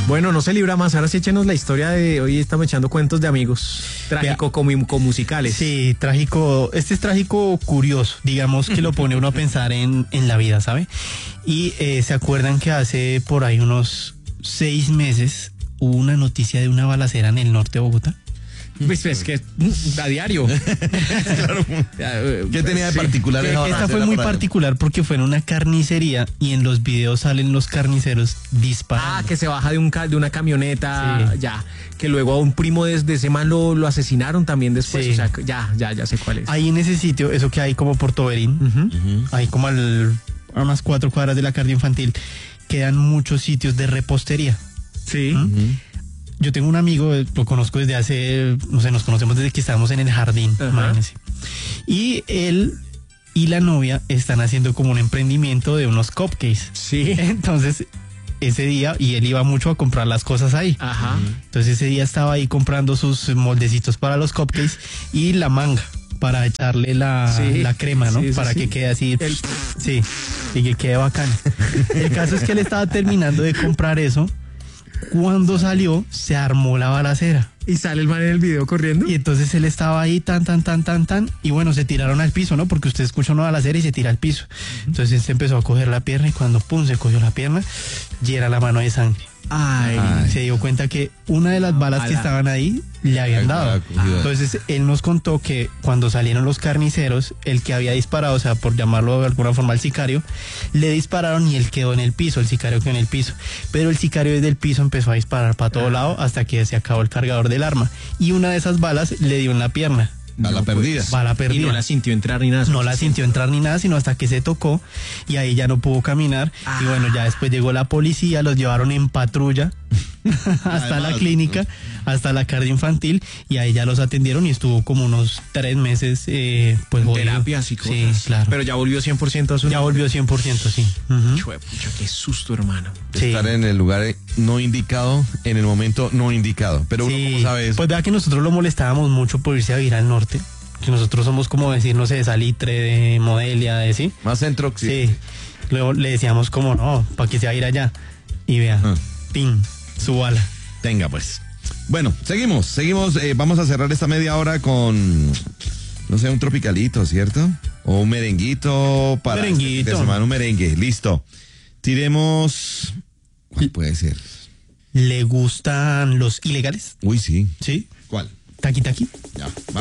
Bueno, no se libra más. Ahora sí échenos la historia de hoy. Estamos echando cuentos de amigos. Trágico como musicales. Sí, trágico. Este es trágico curioso. Digamos que lo pone uno a pensar en la vida, ¿sabe? Y se acuerdan que hace por ahí unos 6 meses hubo una noticia de una balacera en el norte de Bogotá. Pues es que a diario. Claro. ¿Qué tenía de particular? Esta fue muy particular porque fue en una carnicería y en los videos salen los carniceros disparando. Que se baja de una camioneta, sí. Ya. Que luego a un primo de ese man lo asesinaron también después. Sí. O sea, ya sé cuál es. Ahí en ese sitio, eso que hay como por Toberín, ahí como a unas 4 cuadras de la cardio infantil, quedan muchos sitios de repostería. Sí. Yo tengo un amigo, lo conozco desde hace, no sé, nos conocemos desde que estábamos en el jardín, imagínense. Y él y la novia están haciendo como un emprendimiento de unos cupcakes. Sí. Entonces, ese día, y él iba mucho a comprar las cosas ahí. Ajá. Entonces ese día estaba ahí comprando sus moldecitos para los cupcakes y la manga para echarle la crema, ¿no? Para que quede así, sí, y que quede bacán. El caso es que él estaba terminando de comprar eso. Cuando salió, se armó la balacera. Y sale el man en el video corriendo. Y entonces él estaba ahí, tan. Y bueno, se tiraron al piso, ¿no? Porque usted escucha una balacera y se tira al piso. Entonces él se empezó a coger la pierna y cuando se cogió la pierna, ya era la mano de sangre. Se dio cuenta que una de las balas que estaban ahí le habían dado. Entonces él nos contó que cuando salieron los carniceros, el que había disparado, o sea, por llamarlo de alguna forma al sicario, le dispararon y él quedó en el piso, el sicario quedó en el piso. Pero el sicario desde el piso empezó a disparar para todo lado hasta que se acabó el cargador del arma. Y una de esas balas le dio en la pierna. Bala perdida. Y no la sintió entrar ni nada. No la sintió entrar ni nada, sino hasta que se tocó y ahí ya no pudo caminar. Y bueno, ya después llegó la policía, los llevaron en patrulla hasta la clínica, hasta la cardio infantil y ahí ya los atendieron y estuvo como unos 3 meses pues terapias y cosas. Sí, claro. Pero ya volvió 100% a su... Ya volvió 100%, sí. Pucha, qué susto, hermano. Estar en el lugar no indicado, en el momento no indicado. Pero uno, ¿cómo sabe eso? Pues vea que nosotros lo molestábamos mucho por irse a vivir al norte. Que nosotros somos como decir, no sé, de Salitre, de Modelia, de sí. Más centro que sí. Luego le decíamos como, no, para que se va a ir allá. Y vea, pin, su bala. Tenga pues. Bueno, seguimos. Vamos a cerrar esta media hora con, no sé, un tropicalito, ¿cierto? O un merenguito para merenguito. Este semana, un merengue, listo. Tiremos, ¿cuál puede ser? ¿Le gustan los ilegales? Uy, sí. ¿Sí? ¿Cuál? Taki Taki. Ya.